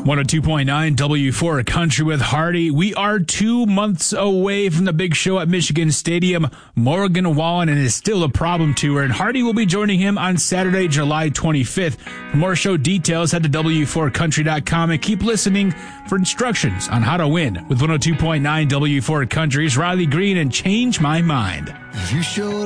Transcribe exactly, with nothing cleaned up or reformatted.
one oh two point nine W four Country with Hardy. We are two months away from the big show at Michigan Stadium. Morgan Wallen and his Still a Problem tour, and Hardy will be joining him on Saturday, July twenty-fifth. For more show details, head to W four country dot com and keep listening for instructions on how to win with one oh two point nine W four Country's Riley Green and Change My Mind. You show